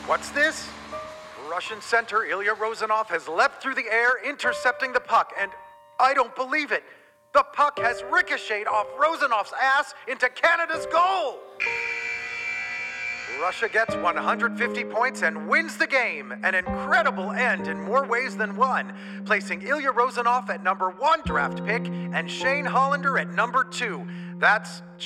What's this? Russian center Ilya Rozanov has leapt through the air, intercepting the puck, and I don't believe it. The puck has ricocheted off Rozanov's ass into Canada's goal. Russia gets 150 points and wins the game. An incredible end in more ways than one, placing Ilya Rozanov at number 1 draft pick and Shane Hollander at number 2. That's